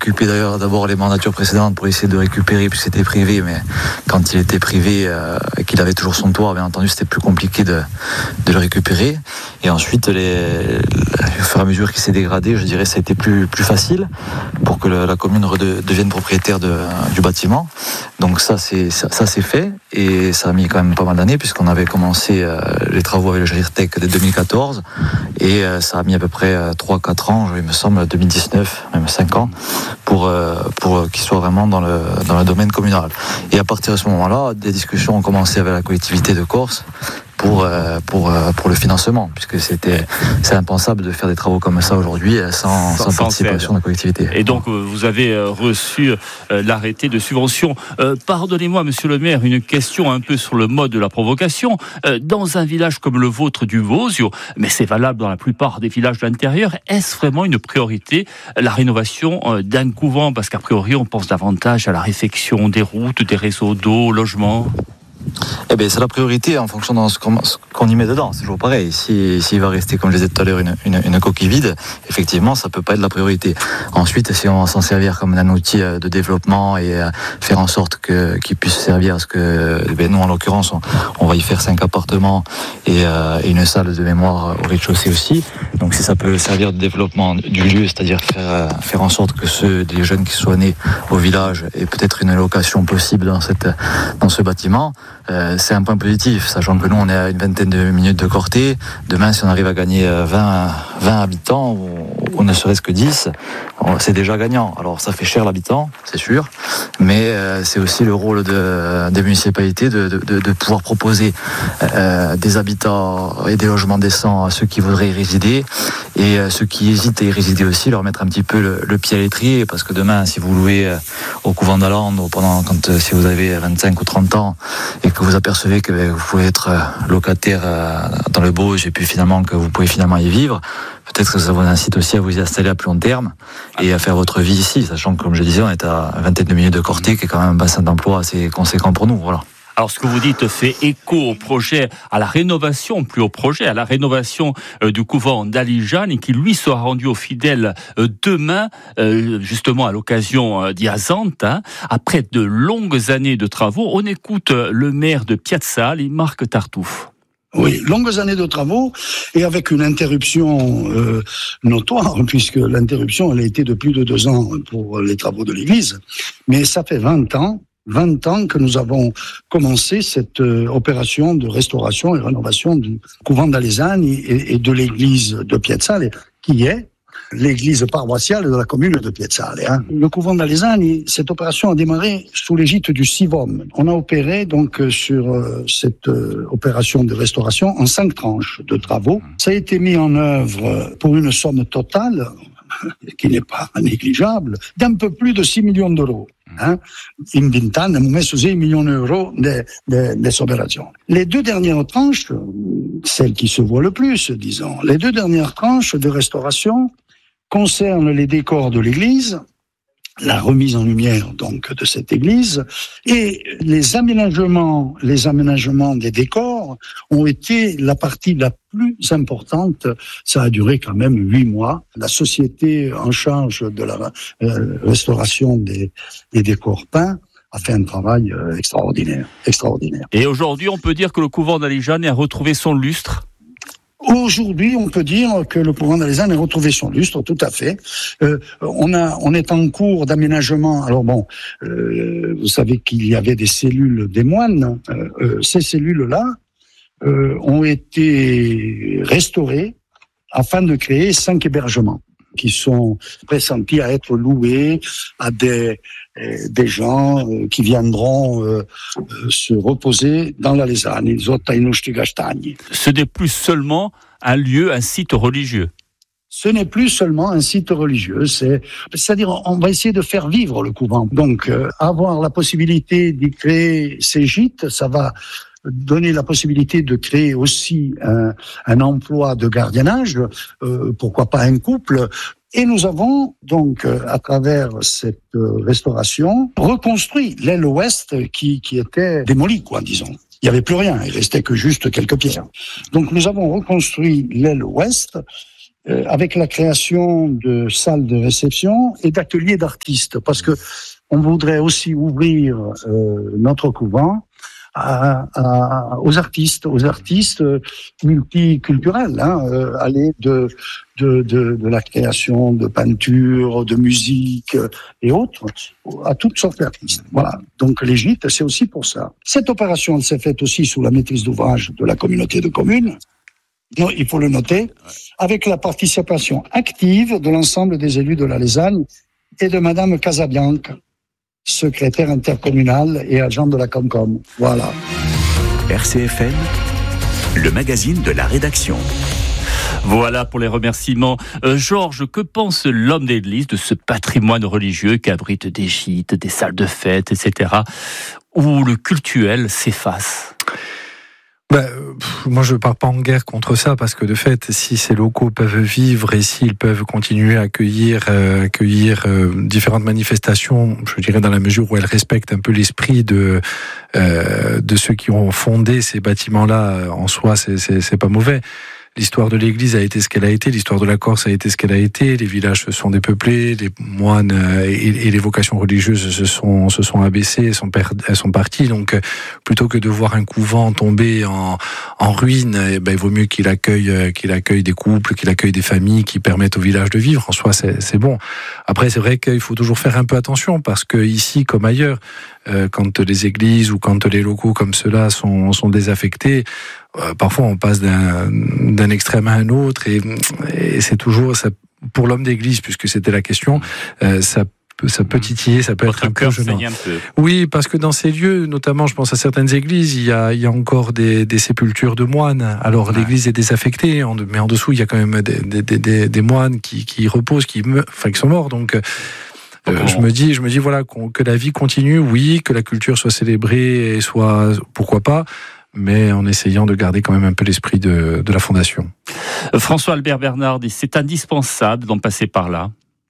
occupé d'ailleurs d'abord les mandatures précédentes pour essayer de récupérer, puisque c'était privé, mais quand il était privé et qu'il avait toujours son toit, bien entendu, c'était plus compliqué de le récupérer. Et ensuite, au fur et à mesure qu'il s'est dégradé, je dirais, ça a été plus facile pour que la commune devienne propriétaire du bâtiment. Donc ça c'est fait, et ça a mis quand même pas mal d'années, puisqu'on avait commencé les travaux avec le GIRTEC dès 2014, et ça a mis à peu près 3-4 ans, il me semble, 2019, même 5 ans, pour qu'il soit vraiment dans le domaine communal. Et à partir de ce moment-là, des discussions ont commencé avec la collectivité de Corse pour le financement, puisque c'est impensable de faire des travaux comme ça aujourd'hui sans participation de la collectivité. Et donc vous avez reçu l'arrêté de subvention. Pardonnez-moi, monsieur le maire, une question un peu sur le mode de la provocation. Dans un village comme le vôtre du Bosio, mais c'est valable dans la plupart des villages de l'intérieur, est-ce vraiment une priorité, la rénovation d'un couvent? Parce qu'a priori on pense davantage à la réfection des routes, des réseaux d'eau, logements. Eh bien, c'est la priorité en fonction de ce qu'on y met dedans. C'est toujours pareil. S'il va rester, comme je disais tout à l'heure, une coquille vide, effectivement, ça peut pas être la priorité. Ensuite, si on va s'en servir comme un outil de développement et faire en sorte qu'il puisse servir à ce que, nous, en l'occurrence, on va y faire 5 appartements et une salle de mémoire au rez-de-chaussée aussi. Donc, si ça peut servir de développement du lieu, c'est-à-dire faire en sorte que des jeunes qui soient nés au village aient peut-être une location possible dans ce bâtiment, c'est un point positif, sachant que nous on est à une vingtaine de minutes de Corté. Demain, si on arrive à gagner 20 habitants ou ne serait-ce que 10, c'est déjà gagnant. Alors ça fait cher l'habitant, c'est sûr, mais c'est aussi le rôle des municipalités de pouvoir proposer des habitats et des logements décents à ceux qui voudraient y résider, et ceux qui hésitent à y résider aussi, leur mettre un petit peu le pied à l'étrier, parce que demain, si vous louez au couvent d'Alande, si vous avez 25 ou 30 ans et que vous apercevez que vous pouvez être locataire dans le Bauge, et puis finalement que vous pouvez finalement y vivre, peut-être que ça vous incite aussi à vous y installer à plus long terme et à faire votre vie ici, sachant que, comme je disais, on est à 22 minutes de Corté, qui est quand même un bassin d'emploi assez conséquent pour nous. Voilà. Alors, ce que vous dites fait écho au projet, à la rénovation, plus au projet, à la rénovation du couvent d'Alijan, et qui, lui, sera rendu aux fidèles demain, justement à l'occasion d'Iazante. Après de longues années de travaux, on écoute le maire de Piazzale, Marc Tartuffe. Oui, longues années de travaux, et avec une interruption notoire, puisque l'interruption, elle a été de plus de 2 ans pour les travaux de l'église. Mais ça fait 20 ans que nous avons commencé cette opération de restauration et rénovation du couvent d'Alesani et de l'église de Piazzale, qui est l'église paroissiale de la commune de Piazzale. Le couvent d'Alesani, cette opération a démarré sous l'égide du CIVOM. On a opéré donc sur cette opération de restauration en 5 tranches de travaux. Ça a été mis en œuvre pour une somme totale, qui n'est pas négligeable, d'un peu plus de 6 millions d'euros. In 20 anni abbiamo messo 6 milioni di euro nelle operazioni. Les 2 dernières tranches, celles qui se voient le plus, disons, les 2 dernières tranches de restauration concernent les décors de l'église, la remise en lumière donc de cette église, et les aménagements des décors ont été la partie la plus importante. Ça a duré quand même 8 mois. La société en charge de la restauration des décors peints a fait un travail extraordinaire. Et aujourd'hui, on peut dire que le couvent d'Alijan a retrouvé son lustre. Aujourd'hui, on peut dire que le couvent d'Alesani a retrouvé son lustre, tout à fait. On est en cours d'aménagement. Alors bon, vous savez qu'il y avait des cellules des moines. Ces cellules-là ont été restaurées afin de créer 5 hébergements qui sont pressentis à être loués à des gens qui viendront se reposer dans l'Alesani. Ce n'est plus seulement un lieu, un site religieux. Ce n'est plus seulement un site religieux, c'est-à-dire on va essayer de faire vivre le couvent. Donc avoir la possibilité d'y créer ces gîtes, ça va donner la possibilité de créer aussi un emploi de gardiennage, pourquoi pas un couple. Et nous avons donc, à travers cette restauration, reconstruit l'aile ouest qui était démolie, disons. Il n'y avait plus rien, il restait que juste quelques pierres. Donc nous avons reconstruit l'aile ouest, avec la création de salles de réception et d'ateliers d'artistes, parce que on voudrait aussi ouvrir notre couvent aux artistes multiculturels, aller de la création de peinture, de musique et autres, à toutes sortes d'artistes. Voilà. Donc les gîtes, c'est aussi pour ça. Cette opération, elle s'est faite aussi sous la maîtrise d'ouvrage de la communauté de communes. Il faut le noter, avec la participation active de l'ensemble des élus de la Lézagne et de Madame Casabianca, secrétaire intercommunale et agent de la Comcom. Voilà. RCFM, le magazine de la rédaction. Voilà pour les remerciements. Georges, que pense l'homme d'église de ce patrimoine religieux qui abrite des gîtes, des salles de fête, etc., où le cultuel s'efface ? Moi, je ne pars pas en guerre contre ça, parce que de fait, si ces locaux peuvent vivre et s'ils peuvent continuer à accueillir différentes manifestations, je dirais dans la mesure où elles respectent un peu l'esprit de ceux qui ont fondé ces bâtiments-là, en soi, c'est pas mauvais. L'histoire de l'Église a été ce qu'elle a été, l'histoire de la Corse a été ce qu'elle a été, les villages se sont dépeuplés, les moines et les vocations religieuses se sont abaissées, elles sont parties. Donc, plutôt que de voir un couvent tomber en ruine, il vaut mieux qu'il accueille des couples, qu'il accueille des familles qui permettent au village de vivre. En soi, c'est bon. Après, c'est vrai qu'il faut toujours faire un peu attention, parce que ici, comme ailleurs, quand les églises ou quand les locaux comme ceux-là sont désaffectés, parfois on passe d'un extrême à un autre, et c'est toujours ça, pour l'homme d'église, puisque c'était la question, ça peut titiller, ça peut être un peu gênant. Oui, parce que dans ces lieux, notamment, je pense à certaines églises, il y a encore des sépultures de moines. Alors l'église est désaffectée, mais en dessous il y a quand même des moines qui reposent, qui sont morts. Donc je me dis voilà, que la vie continue, oui, que la culture soit célébrée et soit, pourquoi pas, mais en essayant de garder quand même un peu l'esprit de la fondation. François-Albert Bernard dit c'est indispensable d'en passer par là.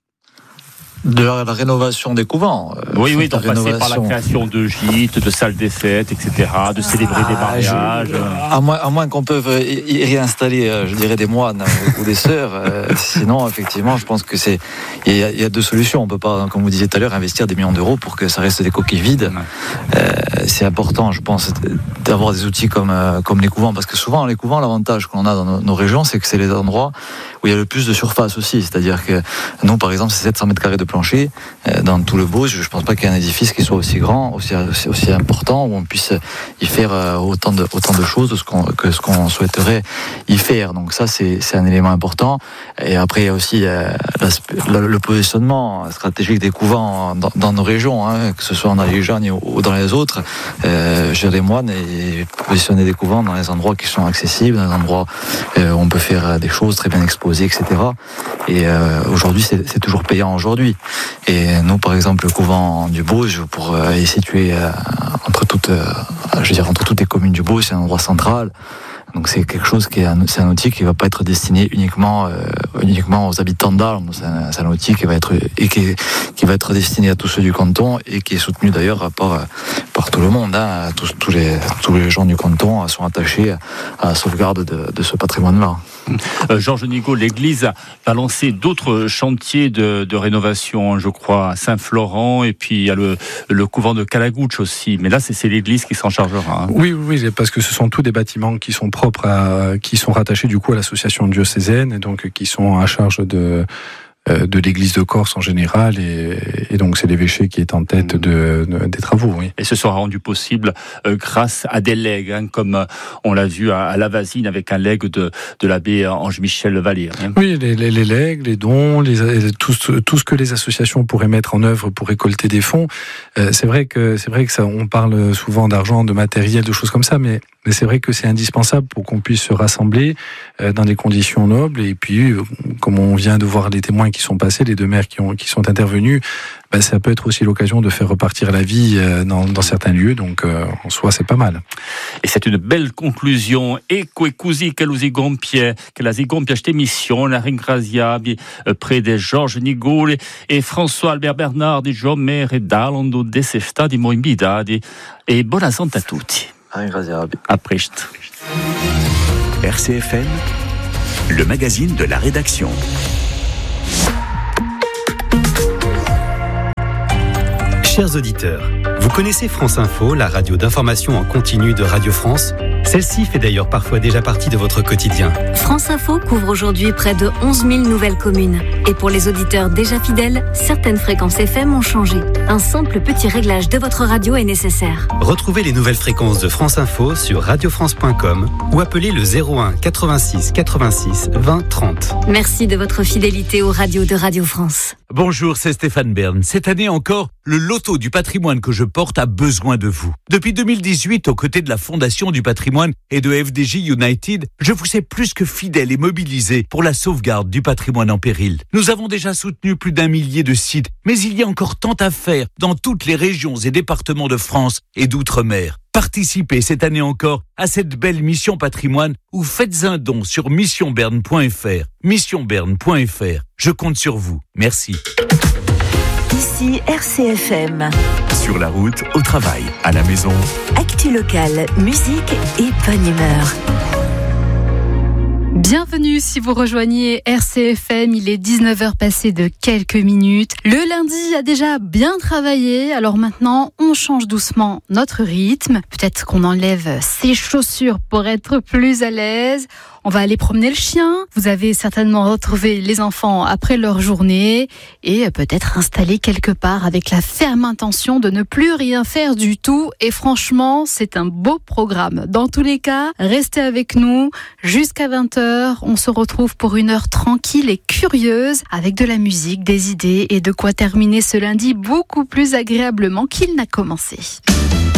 De la rénovation des couvents. Oui, d'en passer par la création de gîtes, de salles des fêtes, etc., de célébrer des mariages. À moins qu'on peut y réinstaller, je dirais, des moines ou des sœurs. Sinon, effectivement, je pense que il y a deux solutions. On peut pas, comme vous disiez tout à l'heure, investir des millions d'euros pour que ça reste des coquilles vides. C'est important, je pense, d'avoir des outils comme les couvents, parce que souvent, les couvents, l'avantage qu'on a dans nos régions, c'est que c'est les endroits où il y a le plus de surface aussi. C'est-à-dire que nous, par exemple, c'est 700 mètres carrés de plancher dans tout le Beauce. Je ne pense pas qu'il y ait un édifice qui soit aussi grand, aussi important, où on puisse y faire autant de choses que ce qu'on souhaiterait y faire. Donc ça, c'est un élément important. Et après, il y a aussi le positionnement stratégique des couvents dans nos régions, que ce soit dans les Jeunes ou dans les autres. Gérer les moines et positionner des couvents dans les endroits qui sont accessibles, dans les endroits où on peut faire des choses très bien exposées, etc. Et aujourd'hui, c'est toujours payant aujourd'hui. Et nous, par exemple, le couvent du Beauce, est situé entre toutes les communes du Beauce, c'est un endroit central. Donc c'est quelque chose c'est un outil qui va pas être destiné uniquement aux habitants d'Arles. C'est un outil qui va être destiné à tous ceux du canton et qui est soutenu d'ailleurs par tout le monde. Tous les gens du canton sont attachés à la sauvegarde de ce patrimoine-là. Georges Nigaud, l'Église va lancer d'autres chantiers de rénovation, je crois, à Saint-Florent, et puis il y a le couvent de Calagouche aussi. Mais là, c'est l'Église qui s'en chargera. Oui, parce que ce sont tous des bâtiments qui sont propres qui sont rattachés du coup à l'association diocésaine, et donc qui sont à charge de l'Église de Corse en général, et donc c'est l'évêché qui est en tête des travaux. Oui. Et ce sera rendu possible grâce à des legs, comme on l'a vu à Lavazine avec un legs de l'abbé Ange-Michel Levallier. Oui, les legs, les dons, tout ce que les associations pourraient mettre en œuvre pour récolter des fonds. C'est vrai que ça, on parle souvent d'argent, de matériel, de choses comme ça, mais c'est vrai que c'est indispensable pour qu'on puisse se rassembler dans des conditions nobles. Et puis, comme on vient de voir les témoins qui sont passés, les deux maires qui sont intervenus, ça peut être aussi l'occasion de faire repartir la vie dans certains lieux. Donc, en soi, c'est pas mal. Et c'est une belle conclusion. Ecco e così che la zigompia cette émission, la ringraziabi près de Georges Nigaud et François-Albert Bernard di Giommer e Dalando de Sefta di Moimbidadi. E buona santa a tutti. A presto. RCFM, le magazine de la rédaction. Chers auditeurs, vous connaissez France Info, la radio d'information en continu de Radio France ? Celle-ci fait d'ailleurs parfois déjà partie de votre quotidien. France Info couvre aujourd'hui près de 11 000 nouvelles communes. Et pour les auditeurs déjà fidèles, certaines fréquences FM ont changé. Un simple petit réglage de votre radio est nécessaire. Retrouvez les nouvelles fréquences de France Info sur radiofrance.com ou appelez le 01 86 86 20 30. Merci de votre fidélité aux radios de Radio France. Bonjour, c'est Stéphane Bern. Cette année encore, le loto du patrimoine que je porte a besoin de vous. Depuis 2018, aux côtés de la Fondation du patrimoine et de FDJ United, je vous sais plus que fidèle et mobilisé pour la sauvegarde du patrimoine en péril. Nous avons déjà soutenu plus d'1 millier de sites, mais il y a encore tant à faire dans toutes les régions et départements de France et d'outre-mer. Participez cette année encore à cette belle mission patrimoine ou faites un don sur missionberne.fr. Missionberne.fr. Je compte sur vous. Merci. Ici RCFM. Sur la route, au travail, à la maison. Actu locale, musique et bonne humeur. Bienvenue si vous rejoignez RCFM, il est 19h passé de quelques minutes. Le lundi a déjà bien travaillé, alors maintenant on change doucement notre rythme. Peut-être qu'on enlève ses chaussures pour être plus à l'aise. On va aller promener le chien. Vous avez certainement retrouvé les enfants après leur journée et peut-être installé quelque part avec la ferme intention de ne plus rien faire du tout. Et franchement, c'est un beau programme. Dans tous les cas, restez avec nous jusqu'à 20h. On se retrouve pour une heure tranquille et curieuse avec de la musique, des idées et de quoi terminer ce lundi beaucoup plus agréablement qu'il n'a commencé.